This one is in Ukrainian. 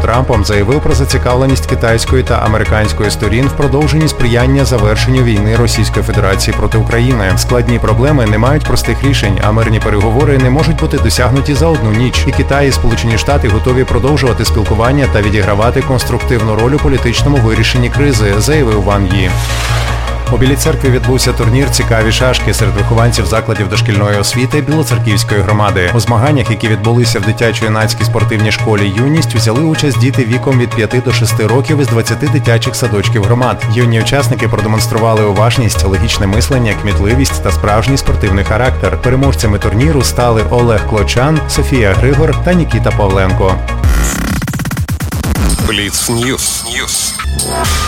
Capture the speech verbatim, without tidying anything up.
Трампом заявив про зацікавленість китайської та американської сторін в продовженні сприяння завершенню війни Російської Федерації проти України. Складні проблеми не мають простих рішень, а мирні переговори не можуть бути досягнуті за одну ніч. І Китай і Сполучені Штати готові продовжувати спілкування та відігравати конструктивну роль у політичному вирішенні кризи, заявив Ван Ї. У Білій Церкві відбувся турнір «Цікаві шашки» серед вихованців закладів дошкільної освіти Білоцерківської громади. У змаганнях, які відбулися в дитячо-юнацькій спортивній школі «Юність», взяли участь діти віком від п'яти до шести років із двадцяти дитячих садочків громад. Юні учасники продемонстрували уважність, логічне мислення, кмітливість та справжній спортивний характер. Переможцями турніру стали Олег Клочан, Софія Григор та Нікіта Павленко. Бліц Ньюс.